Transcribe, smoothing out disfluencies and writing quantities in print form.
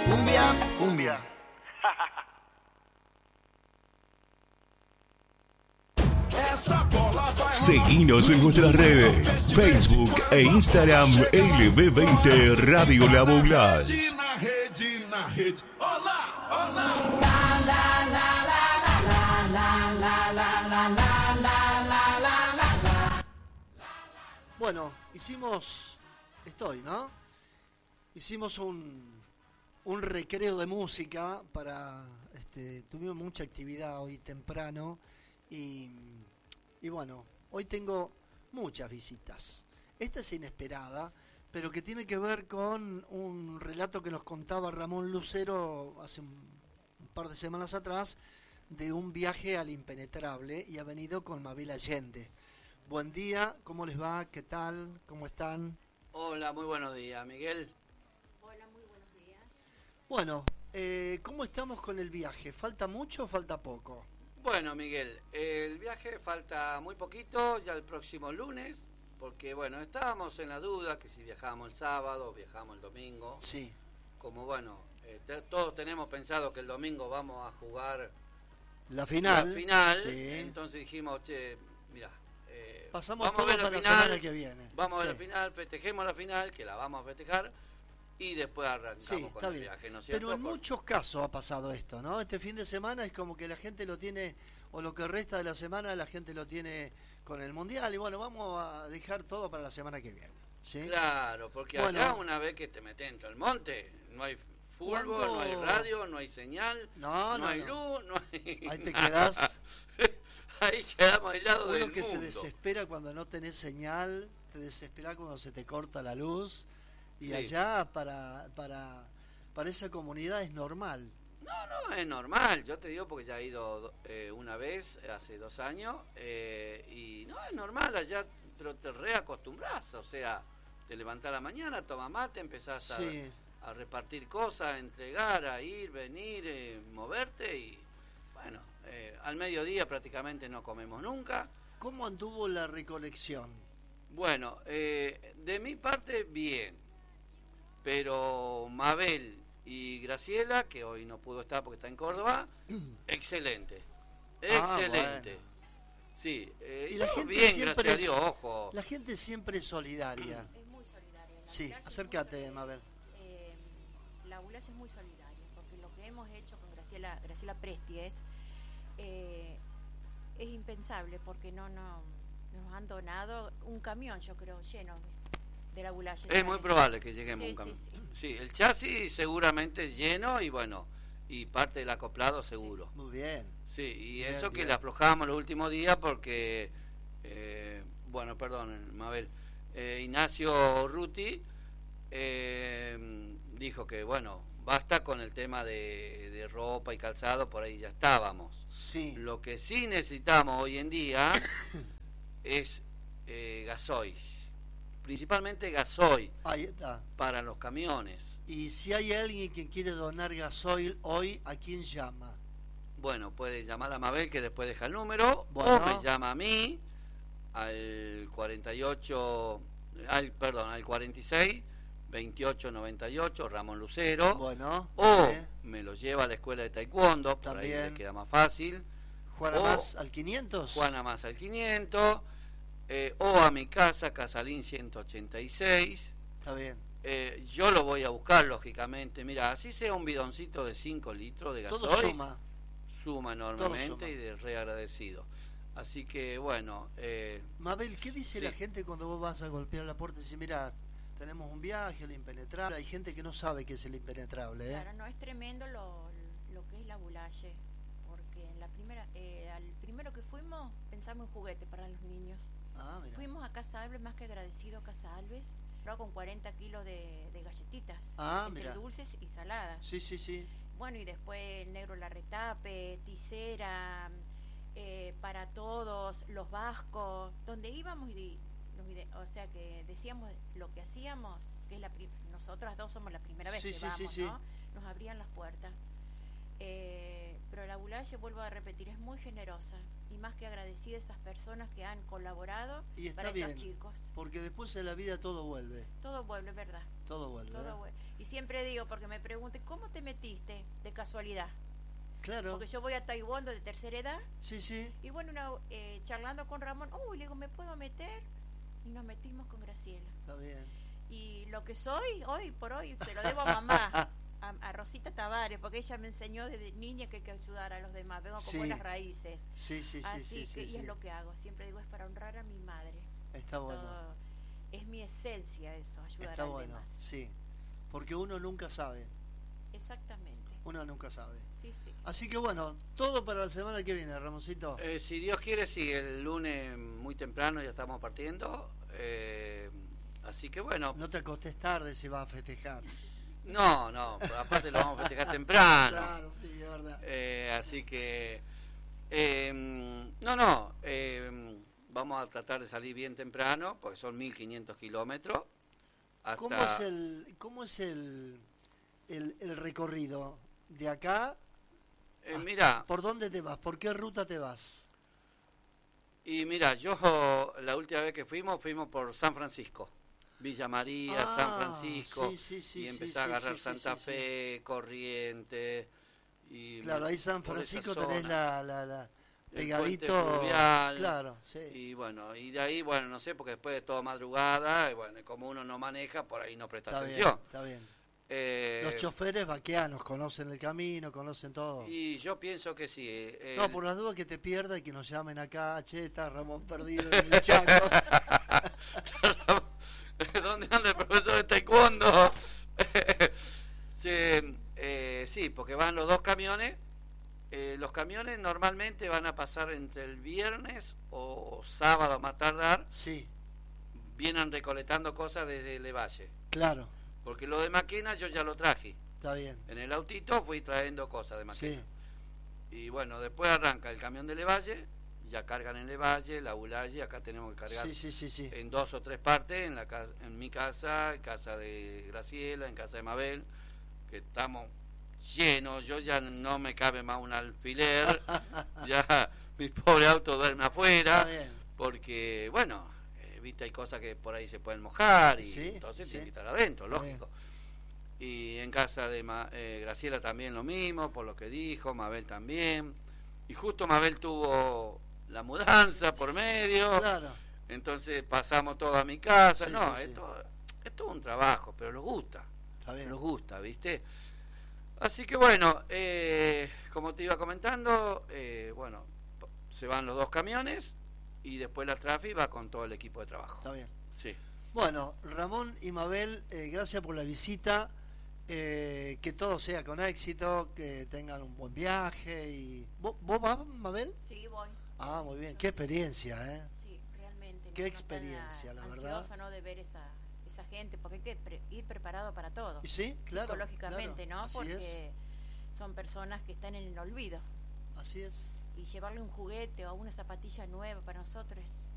Cumbia, cumbia. Seguinos en nuestras redes, Facebook e Instagram, LB20 Radio La Boulage. Bueno, hicimos un recreo de música tuvimos mucha actividad hoy temprano y bueno, hoy tengo muchas visitas. Esta es inesperada, pero que tiene que ver con un relato que nos contaba Ramón Lucero hace un par de semanas atrás, de un viaje al impenetrable, y ha venido con Mabel Allende. Buen día, ¿cómo les va? ¿Qué tal? ¿Cómo están? Hola, muy buenos días, Miguel. Hola, muy buenos días. Bueno, ¿cómo estamos con el viaje? ¿Falta mucho o falta poco? Bueno, Miguel, el viaje falta muy poquito, ya el próximo lunes, porque bueno, estábamos en la duda que si viajábamos el sábado o viajábamos el domingo. Sí. Como bueno, todos tenemos pensado que el domingo vamos a jugar la final, sí. Entonces dijimos, mira, pasamos vamos todo a ver para la la final, semana que viene. Vamos Sí. a ver la final, festejemos la final, que la vamos a festejar, y después arrancamos con el viaje, ¿no es cierto? Pero en muchos casos ha pasado esto, ¿no? Este fin de semana es como que la gente lo tiene, o lo que resta de la semana la gente lo tiene con el Mundial, y bueno, vamos a dejar todo para la semana que viene, ¿sí? Claro, porque Bueno, allá una vez que te metes dentro del monte, no hay fútbol, no hay radio, no hay señal, no hay luz, no hay ahí te nada. quedás. Ahí quedamos aislados del Uno que mundo. se desespera cuando no tenés señal, te desespera cuando se te corta la luz, y Sí. allá para esa comunidad es normal. No, es normal, yo te digo porque ya he ido una vez, hace 2 años, y no, es normal, allá te reacostumbras, o sea, te levantás a la mañana, tomás mate, empezás Sí. a repartir cosas, a entregar, a ir, venir, moverte, y bueno, al mediodía prácticamente no comemos nunca. ¿Cómo anduvo la recolección? Bueno, de mi parte bien, pero Mabel y Graciela, que hoy no pudo estar porque está en Córdoba, excelente, excelente. Bueno. Sí, Y la gente bien, siempre gracias a Dios, ojo. La gente siempre es solidaria. Es muy solidaria. La Sí, Boulage es acércate, muy solidaria. Mabel. La Boulage es muy solidaria, porque lo que hemos hecho con Graciela Presti es impensable, porque nos han donado un camión, yo creo, lleno de la Boulage. Es muy probable que lleguemos a Sí, un camión. sí, sí. Sí, el chasis seguramente lleno y bueno, y parte del acoplado seguro. Muy bien. Sí, y Bien, eso que bien. le aflojamos los últimos días porque, bueno, perdón, Mabel, Ignacio Ruti dijo que, bueno, basta con el tema de ropa y calzado, por ahí ya estábamos. Sí. Lo que sí necesitamos hoy en día es gasoil, principalmente gasoil Ahí está. para los camiones. Y si hay alguien que quiere donar gasoil hoy, ¿a quién llama? Bueno, puede llamar a Mabel, que después deja el número, Bueno. o me llama a mí al 46 28 98, Ramón Lucero, Bueno. o ¿eh? me lo lleva a la escuela de taekwondo, por ahí También. le queda más fácil, Juana o más al 500. Juana más al 500, o a mi casa, Casalín 186. Está bien. Yo lo voy a buscar, lógicamente. Mira, así sea un bidoncito de 5 litros de gasoil, Todo suma. suma enormemente Todo suma. y de re agradecido. Así que bueno, Mabel, ¿qué dice sí. la gente cuando vos vas a golpear la puerta y dices, mira, tenemos un viaje, el impenetrable? Hay gente que no sabe qué es el impenetrable, ¿eh? Claro, no, es tremendo lo que es la Boulage, porque en la al primero que fuimos pensamos en juguete para los niños. Ah, mira. Fuimos a Casa Alves, más que agradecido a Casa Alves, pero con 40 kilos de galletitas, Ah, entre mira. dulces y saladas. Sí, sí, sí. Bueno, y después el negro la retape, Tisera, para todos, los vascos, donde íbamos o sea que decíamos lo que hacíamos, que es nosotras dos somos la primera vez Sí, que sí, vamos, sí, sí. ¿no? Nos abrían las puertas. pero la Boulaye, vuelvo a repetir, es muy generosa y más que agradecida a esas personas que han colaborado Y está para bien, esos chicos. porque después en la vida todo vuelve. Todo vuelve, ¿verdad? Todo vuelve. Todo vuelve. Y siempre digo, porque me preguntan, ¿cómo te metiste de casualidad? Claro. Porque yo voy a taekwondo de tercera edad Sí, sí. y bueno, charlando con Ramón, le digo, ¿me puedo meter? Y nos metimos con Graciela. Está bien. Y lo que soy, hoy por hoy, se lo debo a mamá, a Rosita Tavares, porque ella me enseñó desde niña que hay que ayudar a los demás, vengo con Sí. buenas raíces. Sí, sí, sí, Así sí, que, sí, y sí. es lo que hago, siempre digo, es para honrar a mi madre. Está bueno. Todo, es mi esencia eso, ayudar Está al bueno, demás. sí. Porque uno nunca sabe. Exactamente. Uno nunca sabe. Sí, sí. Así que bueno, todo para la semana que viene, Ramoncito. Si Dios quiere, sí, el lunes muy temprano ya estamos partiendo. Así que bueno, No te acostes tarde si vas a festejar. no, pero aparte lo vamos a festejar temprano. Claro, sí, es verdad. Así que, vamos a tratar de salir bien temprano, porque son 1500 kilómetros. Hasta... ¿Cómo es el recorrido? De acá, Mira, ¿por dónde te vas? ¿Por qué ruta te vas? y mira, yo la última vez que fuimos por San Francisco. Villa María, San Francisco, y empecé a agarrar Santa Fe, Corrientes. Y claro, ahí San por esa Francisco tenés zona. la El pegadito. puente fluvial. Claro, sí. Y bueno, y de ahí, bueno, no sé, porque después de toda madrugada, y bueno, como uno no maneja, por ahí no presta Está atención. bien, está bien. Los choferes vaqueanos conocen el camino, conocen todo. Y yo pienso que sí. No, por las dudas que te pierda y que nos llamen acá, che, está Ramón perdido en el Chaco. ¿Dónde anda el profesor de taekwondo? Sí, porque van los dos camiones. Los camiones normalmente van a pasar entre el viernes o sábado más tardar. Sí, Vienen recolectando cosas desde Levalle. claro, Porque lo de Maquena yo ya lo traje. está bien. En el autito fui trayendo cosas de Maquena. Sí, Y bueno, después arranca el camión de Levalle. Ya cargan en Levalle, la Boulaye. Acá tenemos que cargar sí. en 2 o 3 partes. En mi casa, en casa de Graciela, en casa de Mabel. Que estamos llenos. Yo ya no me cabe más un alfiler. Ya mi pobre auto duerme afuera. Está bien. Porque, bueno, viste, hay cosas que por ahí se pueden mojar. Y Sí, entonces sí. tiene que estar adentro, Está lógico. Y en casa de Graciela también lo mismo, por lo que dijo, Mabel también. Y justo Mabel tuvo la mudanza por medio, Claro, entonces pasamos todo a mi casa. Sí, No, sí, sí. es todo un trabajo, pero nos gusta, está nos bien. gusta, ¿viste? Así que bueno, como te iba comentando, bueno, se van los dos camiones y después la Trafi va con todo el equipo de trabajo. Está bien. Sí. Bueno, Ramón y Mabel, gracias por la visita. Que todo sea con éxito, que tengan un buen viaje. Y ¿Vos vas, Mabel? Sí, voy. Ah, muy bien. Qué experiencia, ¿eh? Sí, realmente. Qué uno experiencia, está la verdad. ansioso, ¿no?, de ver esa gente, porque hay que ir preparado para todo. Y sí, claro. Psicológicamente, claro, ¿no? así Porque son personas que están en el olvido. Así es. Y llevarle un juguete o una zapatilla nueva para nosotros es